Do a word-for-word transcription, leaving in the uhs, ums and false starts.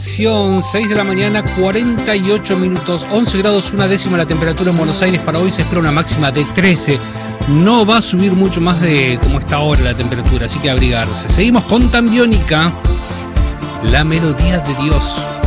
seis de la mañana, cuarenta y ocho minutos, once grados, una décima la temperatura en Buenos Aires. Para hoy se espera una máxima de trece. No va a subir mucho más de como está ahora la temperatura, así que abrigarse. Seguimos con Tambiónica, la melodía de Dios.